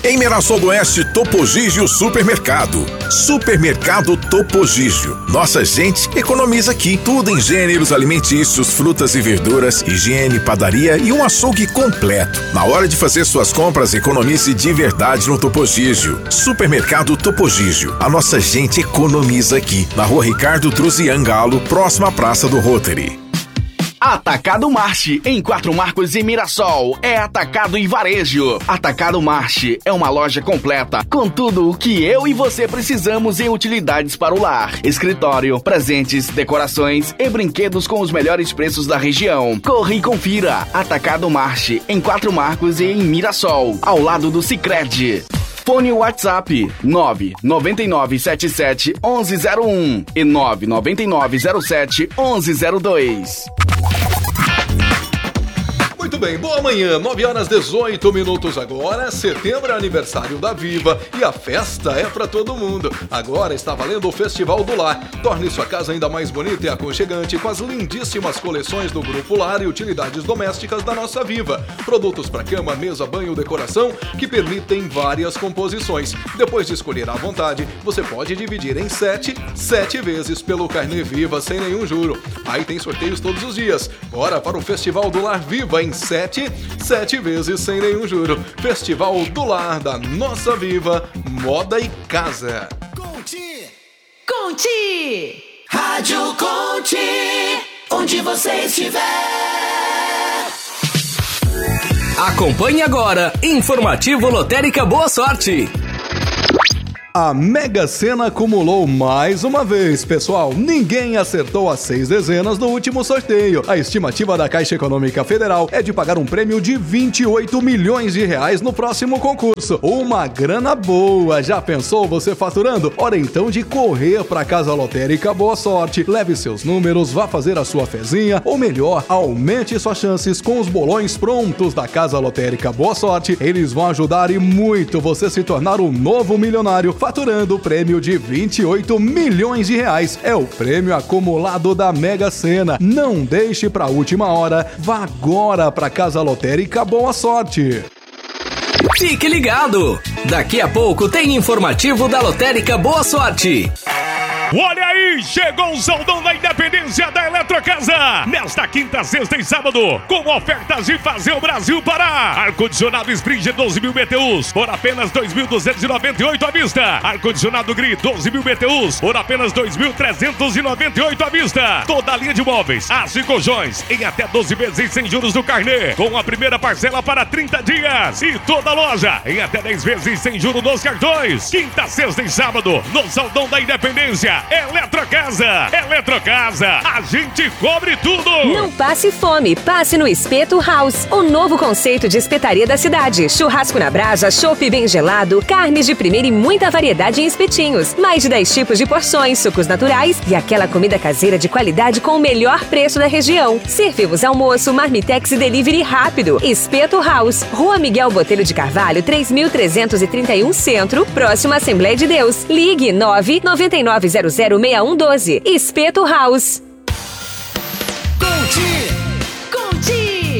Em Mirassol do Oeste, Topogígio Supermercado. Supermercado Topogígio. Nossa gente economiza aqui. Tudo em gêneros alimentícios, frutas e verduras, higiene, padaria e um açougue completo. Na hora de fazer suas compras, economize de verdade no Topogígio. Supermercado Topogígio. A nossa gente economiza aqui. Na Rua Ricardo Truzian Galo, próxima à Praça do Rotary. Atacado Marche, em 4 Marcos e Mirassol, é atacado e varejo. Atacado Marche é uma loja completa, com tudo o que eu e você precisamos em utilidades para o lar. Escritório, presentes, decorações e brinquedos com os melhores preços da região. Corre e confira. Atacado Marche, em 4 Marcos e em Mirassol, ao lado do Sicredi. Fone WhatsApp 999771101 e 999071102. Muito bem, boa manhã, 9h18 agora, setembro é aniversário da Viva e a festa é pra todo mundo. Agora está valendo o Festival do Lar. Torne sua casa ainda mais bonita e aconchegante com as lindíssimas coleções do Grupo Lar e utilidades domésticas da nossa Viva. Produtos para cama, mesa, banho, decoração que permitem várias composições. Depois de escolher à vontade, você pode dividir em 7 vezes pelo Carnê Viva sem nenhum juro. Aí tem sorteios todos os dias. Bora para o Festival do Lar Viva em 7 vezes sem nenhum juro. Festival do Lar da nossa Viva, moda e casa. Conte! Rádio Conte, onde você estiver. Acompanhe agora, Informativo Lotérica Boa Sorte. A Mega Sena acumulou mais uma vez, pessoal. Ninguém acertou as 6 dezenas no último sorteio. A estimativa da Caixa Econômica Federal é de pagar um prêmio de 28 milhões de reais no próximo concurso. Uma grana boa. Já pensou você faturando? Hora então de correr para Casa Lotérica Boa Sorte. Leve seus números, vá fazer a sua fezinha, ou melhor, aumente suas chances com os bolões prontos da Casa Lotérica Boa Sorte. Eles vão ajudar e muito você se tornar um novo milionário, faturando o prêmio de 28 milhões de reais. É o prêmio acumulado da Mega Sena. Não deixe para a última hora. Vá agora para Casa Lotérica Boa Sorte. Fique ligado! Daqui a pouco tem informativo da Lotérica Boa Sorte. Olha aí, chegou o Saldão da Independência da Eletrocasa. Nesta quinta, sexta e sábado, com ofertas de fazer o Brasil parar. Ar-condicionado Springer 12.000 BTUs por apenas 2.298 à vista. Ar-condicionado Gri 12.000 BTUs por apenas 2.398 à vista. Toda a linha de móveis, aço e colchões em até 12 vezes sem juros do carnê, com a primeira parcela para 30 dias. E toda a loja em até 10 vezes sem juros nos cartões. Quinta, sexta e sábado, no Saldão da Independência. Eletrocasa, a gente cobre tudo. Não passe fome, passe no Espeto House, o novo conceito de espetaria da cidade. Churrasco na brasa, chopp bem gelado, carnes de primeira e muita variedade em espetinhos. Mais de 10 tipos de porções, sucos naturais e aquela comida caseira de qualidade com o melhor preço da região. Servimos almoço, marmitex e delivery rápido. Espeto House, Rua Miguel Botelho de Carvalho, 3.331 Centro, próximo à Assembleia de Deus. Ligue 999006112. Espeto House. Conte!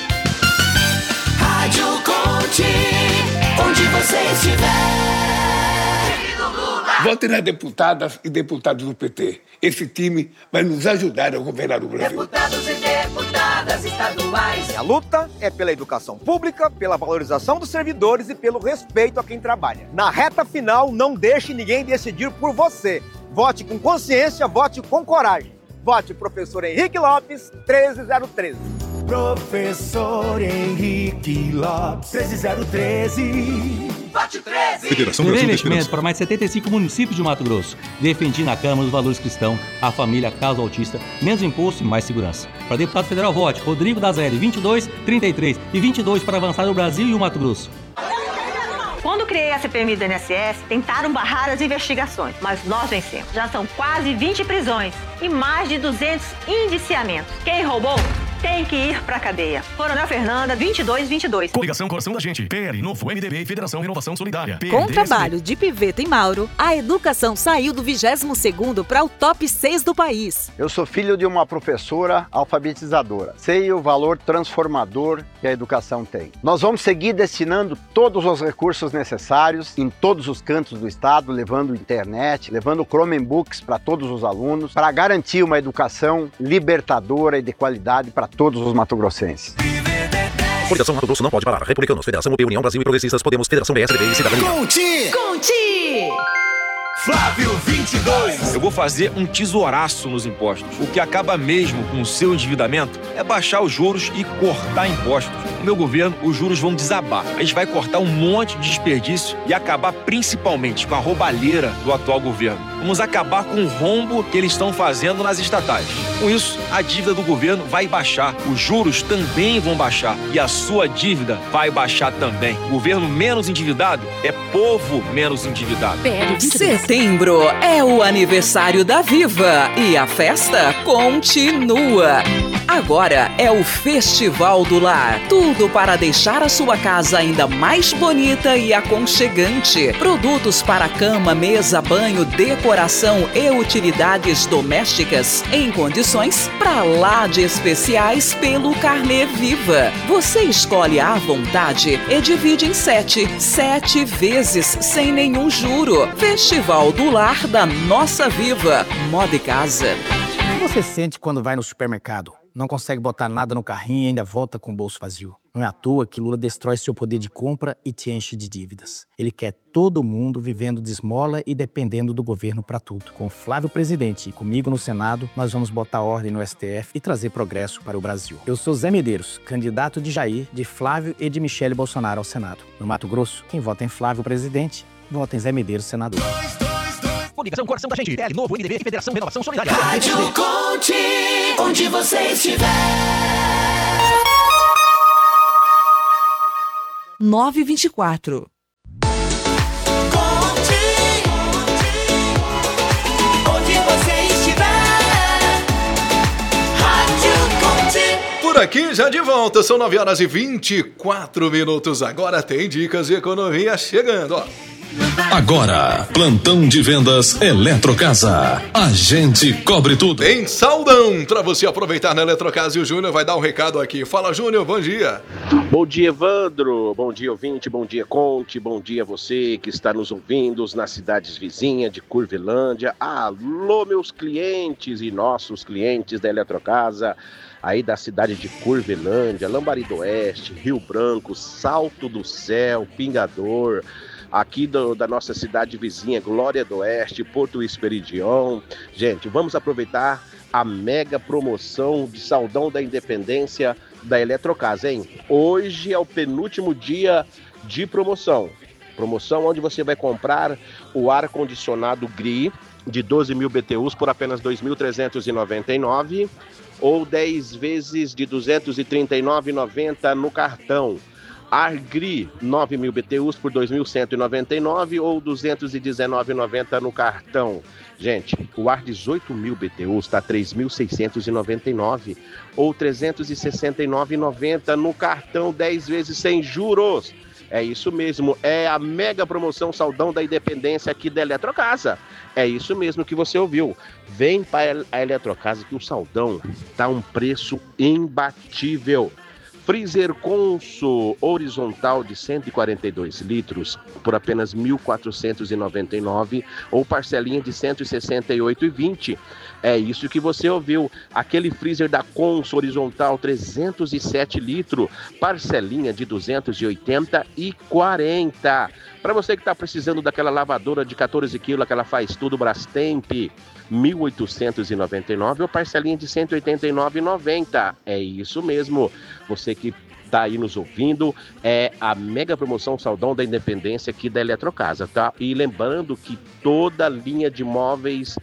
Rádio Conte, onde você estiver. Vote nas deputadas e deputados do PT. Esse time vai nos ajudar a governar o Brasil. Deputados e deputadas estaduais. A luta é pela educação pública, pela valorização dos servidores e pelo respeito a quem trabalha. Na reta final, não deixe ninguém decidir por você. Vote com consciência, vote com coragem. Vote professor Henrique Lopes, 13013. Professor Henrique Lopes, 13013. Vote 13. Federação Brasil investimento para mais 75 municípios de Mato Grosso. Defendi na Câmara os valores cristãos, a família, a causa autista, menos imposto e mais segurança. Para deputado federal, vote Rodrigo Dazelli, 2233 e 22 para avançar o Brasil e o Mato Grosso. Quando criei a CPMI do INSS, tentaram barrar as investigações, mas nós vencemos. Já são quase 20 prisões e mais de 200 indiciamentos. Quem roubou tem que ir pra cadeia. Coronel Fernanda, 2222. Coligação Coração da Gente, PL, Novo, MDB e Federação Renovação Solidária. Com trabalho de Piveta e Mauro, a educação saiu do 22º para o top 6 do país. Eu sou filho de uma professora alfabetizadora. Sei o valor transformador que a educação tem. Nós vamos seguir destinando todos os recursos necessários em todos os cantos do estado, levando internet, levando Chromebooks para todos os alunos, para garantir uma educação libertadora e de qualidade para todos os matogrossenses. Coligação Mato Grosso não pode parar. Republicanos, Federação UP, União Brasil e Progressistas, Podemos, Federação PSDB e Cidadania. Conti! Flávio 22. Eu vou fazer um tesouraço nos impostos. O que acaba mesmo com o seu endividamento é baixar os juros e cortar impostos. No meu governo, os juros vão desabar. A gente vai cortar um monte de desperdício e acabar principalmente com a roubalheira do atual governo. Vamos acabar com o rombo que eles estão fazendo nas estatais. Com isso, a dívida do governo vai baixar, os juros também vão baixar e a sua dívida vai baixar também. Governo menos endividado é povo menos endividado. Setembro é o aniversário da Viva e a festa continua. Agora é o Festival do Lar. Tudo para deixar a sua casa ainda mais bonita e aconchegante. Produtos para cama, mesa, banho, decoração e utilidades domésticas em condições pra lá de especiais pelo Carnê Viva. Você escolhe à vontade e divide em 7 vezes sem nenhum juro. Festival do Lar da Nossa Viva. Moda e Casa. O que você sente quando vai no supermercado? Não consegue botar nada no carrinho e ainda volta com o bolso vazio. Não é à toa que Lula destrói seu poder de compra e te enche de dívidas. Ele quer todo mundo vivendo de esmola e dependendo do governo para tudo. Com Flávio presidente e comigo no Senado, nós vamos botar ordem no STF e trazer progresso para o Brasil. Eu sou Zé Medeiros, candidato de Jair, de Flávio e de Michele Bolsonaro ao Senado. No Mato Grosso, quem vota em Flávio presidente, vota em Zé Medeiros, senador. Coligação Coração da Gente, PL, Novo, MDB e Federação Renovação Solidária. Rádio Conti, onde você estiver. 9h24. Por aqui, já de volta, são 9h24. Agora tem dicas de economia chegando, ó. Agora, plantão de vendas Eletrocasa. A gente cobre tudo. Tem saldão pra você aproveitar na Eletrocasa e o Júnior vai dar um recado aqui. Fala, Júnior, bom dia. Bom dia, Evandro. Bom dia, ouvinte. Bom dia, Conte. Bom dia, você que está nos ouvindo nas cidades vizinhas de Curvilândia. Alô, meus clientes e nossos clientes da Eletrocasa. Aí da cidade de Curvilândia, Lambari do Oeste, Rio Branco, Salto do Céu, Pingador, aqui da nossa cidade vizinha, Glória do Oeste, Porto Esperidião. Gente, vamos aproveitar a mega promoção de Saldão da Independência da Eletrocasa, hein? Hoje é o penúltimo dia de promoção. Promoção onde você vai comprar o ar-condicionado GRI de 12 mil BTUs por apenas R$ 2.399 ou 10 vezes de R$ 239,90 no cartão. Ar GRI 9 mil BTUs por R$ 2.199 ou R$ 219,90 no cartão. Gente, o ar 18 mil BTUs está R$ 3.699 ou R$ 369,90 no cartão, 10 vezes sem juros. É isso mesmo, é a mega promoção Saldão da Independência aqui da Eletrocasa. É isso mesmo que você ouviu. Vem para a Eletrocasa que o Saldão tá um preço imbatível. Freezer Consul horizontal de 142 litros por apenas R$ 1.499 ou parcelinha de R$ 168,20. É isso que você ouviu. Aquele freezer da Consul horizontal 307 litros, parcelinha de R$ 280,40. Para você que está precisando daquela lavadora de 14 quilos, aquela faz tudo Brastemp, R$ 1.899 ou parcelinha de R$ 189,90. É isso mesmo. Você que está aí nos ouvindo, é a mega promoção Saldão da Independência aqui da Eletrocasa, tá? E lembrando que toda linha de móveis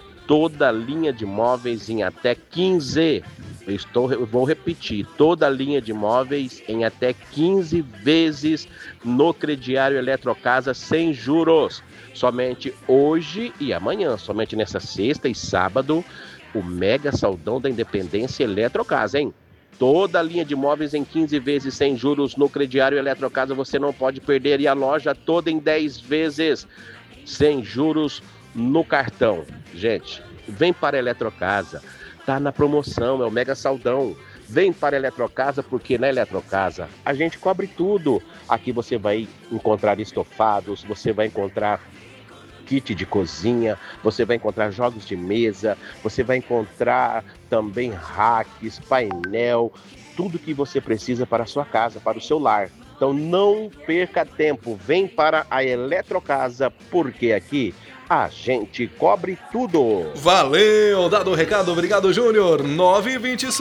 em até 15, vou repetir, toda linha de móveis em até 15 vezes no crediário Eletrocasa sem juros. Somente hoje e amanhã, somente nessa sexta e sábado, o mega Saldão da Independência Eletrocasa, hein? Toda a linha de móveis em 15 vezes sem juros no crediário Eletrocasa, você não pode perder. E a loja toda em 10 vezes sem juros no cartão. Gente, vem para a Eletrocasa. Tá na promoção, é o Mega Saldão. Vem para a Eletrocasa, porque na Eletrocasa a gente cobre tudo. Aqui você vai encontrar estofados, você vai encontrar kit de cozinha, você vai encontrar jogos de mesa, você vai encontrar também racks, painel, tudo que você precisa para a sua casa, para o seu lar. Então não perca tempo, vem para a Eletrocasa, porque aqui a gente cobre tudo. Valeu, dado o recado, obrigado, Júnior. 9h26.